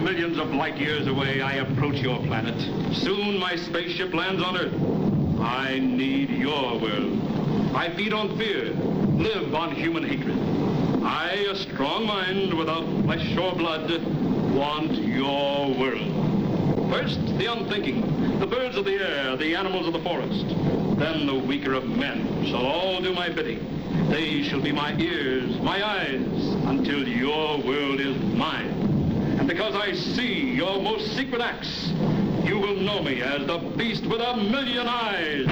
Millions of light years away, I approach your planet. Soon my spaceship lands on Earth. I need your world. I feed on fear, live on human hatred. I, a strong mind without flesh or blood, want your world. First, the unthinking, the birds of the air, the animals of the forest. Then the weaker of men shall all do my bidding. They shall be my ears, my eyes, until your world is mine. And because I see your most secret acts, you will know me as the beast with a million eyes.